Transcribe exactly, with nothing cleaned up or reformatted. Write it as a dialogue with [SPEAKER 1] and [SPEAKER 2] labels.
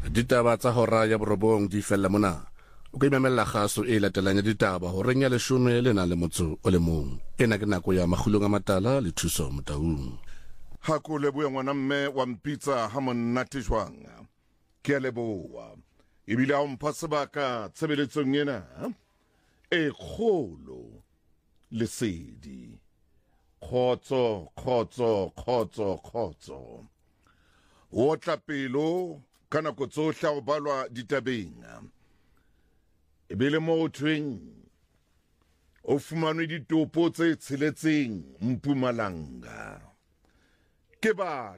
[SPEAKER 1] Ditaba tsa hora ya borobong di fella mona. O ka imamela kgaso e latelang ya ditaba ho reng ya leshome le na le motso o le mong. Ena ke nako ya makhulong a matala le thuso Motaung.
[SPEAKER 2] Ha ko leboya ngwana mme wa mpitsa ha monate jwang. Ke a leboa. Ebile a mpha sebaka tshebeletsong ena e kgolo lesedi. Khotso, khotso, khotso, khotso. O tla pelo ka nako tsohle o balwa ditabeng. Ebile mo thweng o fumanwe ditopo tse tsheletseng Mpumalanga. Ke ba